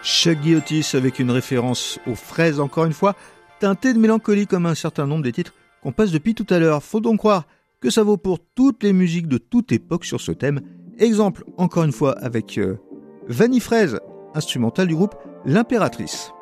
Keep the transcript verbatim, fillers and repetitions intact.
Shuggy Otis avec une référence aux fraises encore une fois, teintée de mélancolie comme un certain nombre des titres qu'on passe depuis tout à l'heure. Faut donc croire que ça vaut pour toutes les musiques de toute époque sur ce thème. Exemple encore une fois avec euh, Vanille Fraise, instrumental du groupe L'Impératrice.